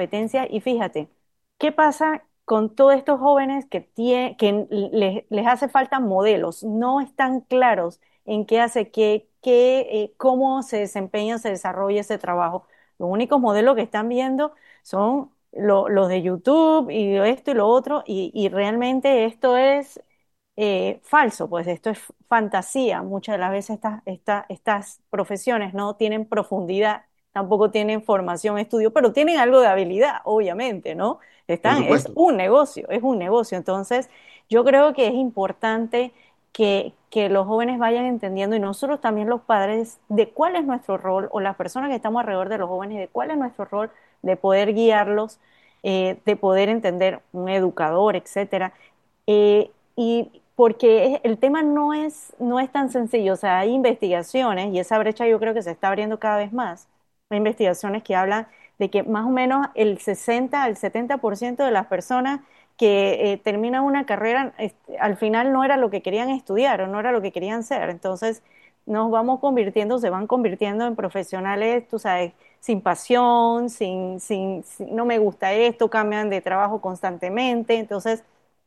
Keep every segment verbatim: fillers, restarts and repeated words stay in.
competencia. Y fíjate, ¿qué pasa con todos estos jóvenes que, tie- que les, les hace falta modelos? No están claros en qué hace, qué, qué, eh, cómo se desempeña, se desarrolla ese trabajo. Los únicos modelos que están viendo son lo- los de YouTube y esto y lo otro, y, y realmente esto es eh, falso, pues esto es fantasía. Muchas de las veces estas, esta- estas profesiones no tienen profundidad, tampoco tienen formación, estudio, pero tienen algo de habilidad, obviamente, ¿no? Por Están, es supuesto. un negocio, es un negocio. Entonces, yo creo que es importante que, que los jóvenes vayan entendiendo y nosotros también los padres de cuál es nuestro rol o las personas que estamos alrededor de los jóvenes de cuál es nuestro rol de poder guiarlos, eh, de poder entender un educador, etcétera. Eh, y porque es- el tema no es, no es tan sencillo, o sea, hay investigaciones y esa brecha yo creo que se está abriendo cada vez más. Hay investigaciones que hablan de que más o menos el sesenta al setenta por ciento de las personas que eh, terminan una carrera este, al final no era lo que querían estudiar o no era lo que querían ser. Entonces nos vamos convirtiendo, se van convirtiendo en profesionales, tú sabes, sin pasión, sin, sin, sin- no me gusta esto, cambian de trabajo constantemente. Entonces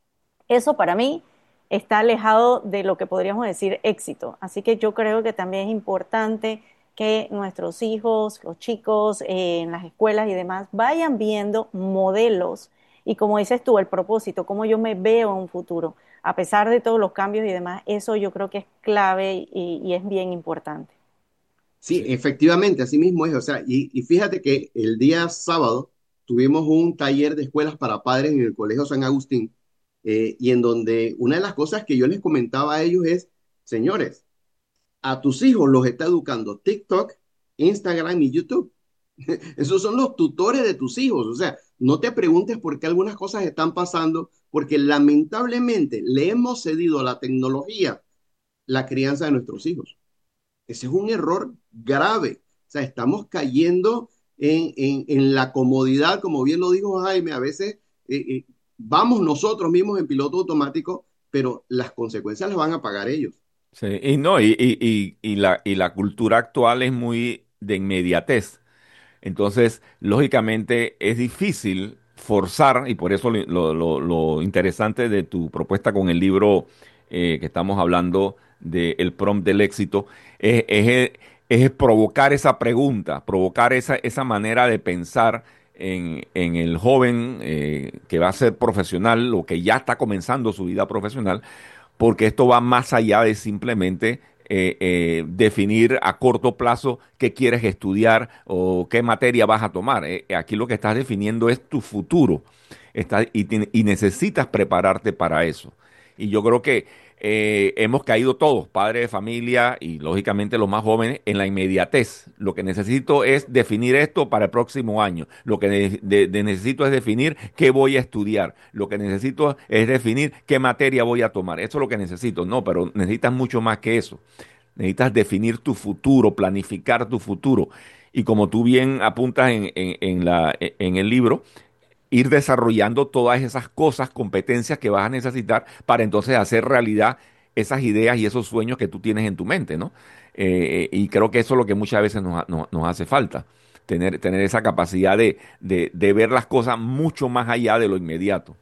eso para mí está alejado de lo que podríamos decir éxito. Así que yo creo que también es importante que nuestros hijos, los chicos, eh, en las escuelas y demás, vayan viendo modelos y como dices tú, el propósito, cómo yo me veo en un futuro. A pesar de todos los cambios y demás, eso yo creo que es clave y, y es bien importante. Sí, Sí, efectivamente, así mismo es. O sea, y, y fíjate que el día sábado tuvimos un taller de escuelas para padres en el Colegio San Agustín, eh, y en donde una de las cosas que yo les comentaba a ellos es, señores, a tus hijos los está educando TikTok, Instagram y YouTube. Esos son los tutores de tus hijos. O sea, no te preguntes por qué algunas cosas están pasando, porque lamentablemente le hemos cedido a la tecnología la crianza de nuestros hijos. Ese es un error grave. O sea, estamos cayendo en, en, en la comodidad, como bien lo dijo Jaime, a veces eh, eh, vamos nosotros mismos en piloto automático, pero las consecuencias las van a pagar ellos. sí, y no, y, y, y, y la, y la cultura actual es muy de inmediatez. Entonces, lógicamente, es difícil forzar, y por eso lo, lo- lo interesante de tu propuesta con el libro eh, que estamos hablando de El prompt del éxito, es, es- es provocar esa pregunta, provocar esa, esa manera de pensar en, en el joven eh, que va a ser profesional o que ya está comenzando su vida profesional, porque esto va más allá de simplemente eh, eh, definir a corto plazo qué quieres estudiar o qué materia vas a tomar. Eh, aquí lo que estás definiendo es tu futuro. Está- y, ti- y necesitas prepararte para eso. Y yo creo que eh, hemos caído todos, padres de familia y lógicamente los más jóvenes, en la inmediatez. Lo que necesito es definir esto para el próximo año. Lo que ne- de- de necesito es definir qué voy a estudiar. Lo que necesito es definir qué materia voy a tomar. Eso es lo que necesito. No, pero necesitas mucho más que eso. Necesitas definir tu futuro, planificar tu futuro. Y como tú bien apuntas en, en- en la, en el libro, ir desarrollando todas esas cosas, competencias que vas a necesitar para entonces hacer realidad esas ideas y esos sueños que tú tienes en tu mente, ¿no? Eh, y creo que eso es lo que muchas veces nos, ha- nos- nos hace falta, tener, tener esa capacidad de, de, de ver las cosas mucho más allá de lo inmediato.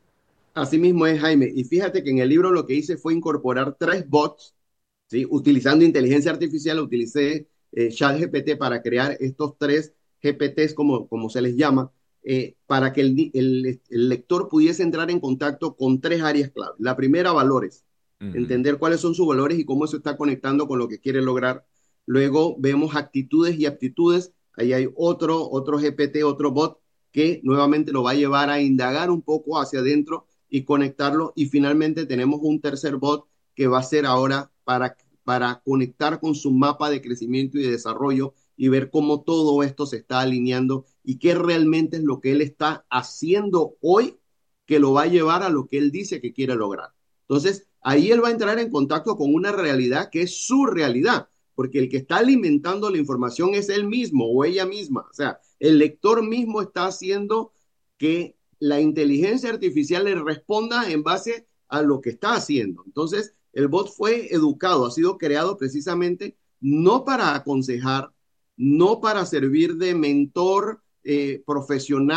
Así mismo es, Jaime. Y fíjate que en el libro lo que hice fue incorporar tres bots, ¿sí? Utilizando inteligencia artificial, utilicé eh, ChatGPT para crear estos tres G P Ts, como, como se les llama, eh, para que el, el, el lector pudiese entrar en contacto con tres áreas clave. La primera, valores. Ujú. Entender cuáles son sus valores y cómo se está conectando con lo que quiere lograr. Luego vemos actitudes y aptitudes. Ahí hay otro, otro G P T, otro bot que nuevamente lo va a llevar a indagar un poco hacia adentro y conectarlo. Y finalmente tenemos un tercer bot que va a ser ahora para, para conectar con su mapa de crecimiento y de desarrollo y ver cómo todo esto se está alineando y qué realmente es lo que él está haciendo hoy que lo va a llevar a lo que él dice que quiere lograr. Entonces, ahí él va a entrar en contacto con una realidad que es su realidad, porque el que está alimentando la información es él mismo o ella misma. O sea, el lector mismo está haciendo que la inteligencia artificial le responda en base a lo que está haciendo. Entonces, el bot fue educado, ha sido creado precisamente no para aconsejar, no para servir de mentor eh, profesional